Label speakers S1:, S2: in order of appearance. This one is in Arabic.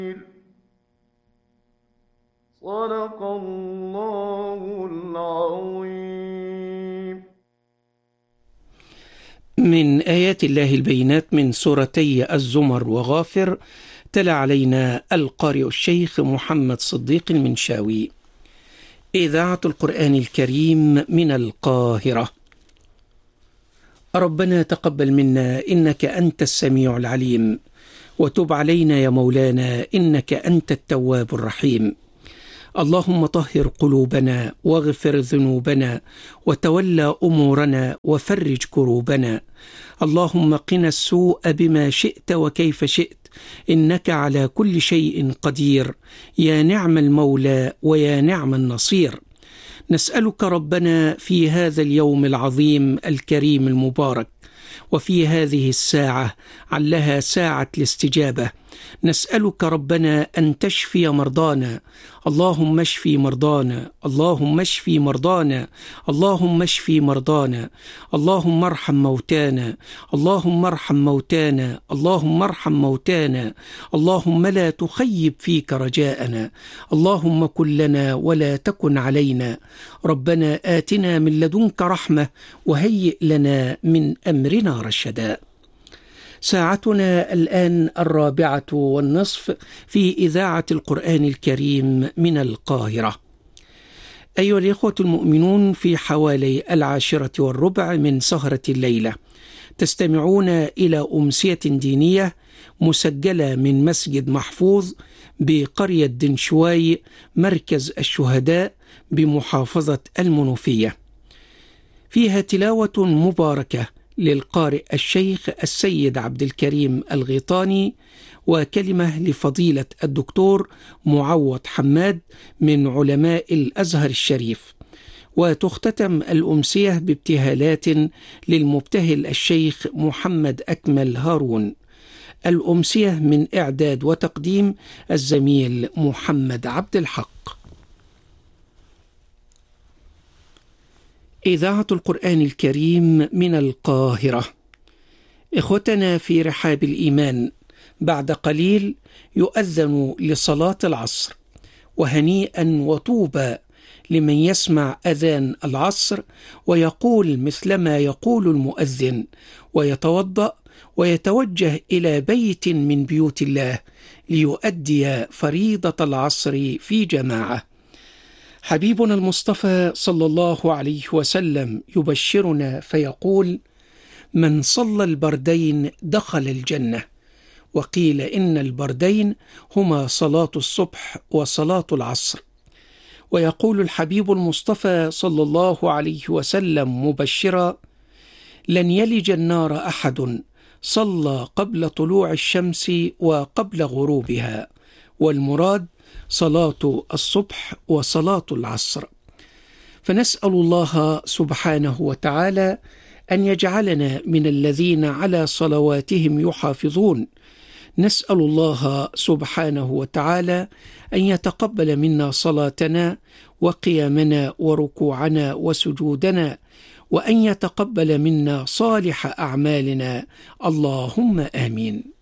S1: صدق الله العظيم.
S2: من آيات الله البينات من سورتي الزمر وغافر، تلا علينا القارئ الشيخ محمد صديق المنشاوي. إذاعة القرآن الكريم من القاهرة. ربنا تقبل منا إنك أنت السميع العليم، وتب علينا يا مولانا إنك أنت التواب الرحيم. اللهم طهر قلوبنا واغفر ذنوبنا وتولى أمورنا وفرج كروبنا. اللهم قنا السوء بما شئت وكيف شئت، إنك على كل شيء قدير، يا نعم المولى ويا نعم النصير. نسألك ربنا في هذا اليوم العظيم الكريم المبارك، وفي هذه الساعة علها ساعة الاستجابة، نسألك ربنا أن تشفي مرضانا. اللهم اشفي مرضانا، اللهم اشفي مرضانا، اللهم اشفي مرضانا. اللهم ارحم موتانا، اللهم ارحم موتانا، اللهم ارحم موتانا. اللهم لا تخيب فيك رجاءنا، اللهم كن لنا ولا تكن علينا. ربنا آتنا من لدنك رحمة وهيئ لنا من أمرنا رشدا. ساعتنا الآن 4:15 في إذاعة القرآن الكريم من القاهرة. أيها الإخوة المؤمنون، في حوالي 10:15 من سهرة الليلة تستمعون إلى أمسية دينية مسجلة من مسجد محفوظ بقرية دنشواي، مركز الشهداء بمحافظة المنوفية. فيها تلاوة مباركة للقارئ الشيخ السيد عبد الكريم الغيطاني، وكلمة لفضيلة الدكتور معوض حماد من علماء الأزهر الشريف. وتختتم الأمسية بابتهالات للمبتهل الشيخ محمد أكمل هارون. الأمسية من إعداد وتقديم الزميل محمد عبد الحق. إذاعة القرآن الكريم من القاهرة. إخوتنا في رحاب الإيمان، بعد قليل يؤذن لصلاة العصر، وهنيئا وطوبى لمن يسمع أذان العصر ويقول مثلما يقول المؤذن، ويتوضأ ويتوجه إلى بيت من بيوت الله ليؤدي فريضة العصر في جماعة. حبيبنا المصطفى صلى الله عليه وسلم يبشرنا فيقول: من صلى البردين دخل الجنة. وقيل إن البردين هما صلاة الصبح وصلاة العصر. ويقول الحبيب المصطفى صلى الله عليه وسلم مبشرا: لن يلج النار أحد صلى قبل طلوع الشمس وقبل غروبها، والمراد صلاة الصبح وصلاة العصر. فنسأل الله سبحانه وتعالى أن يجعلنا من الذين على صلواتهم يحافظون. نسأل الله سبحانه وتعالى أن يتقبل منا صلاتنا وقيامنا وركوعنا وسجودنا، وأن يتقبل منا صالح أعمالنا، اللهم آمين.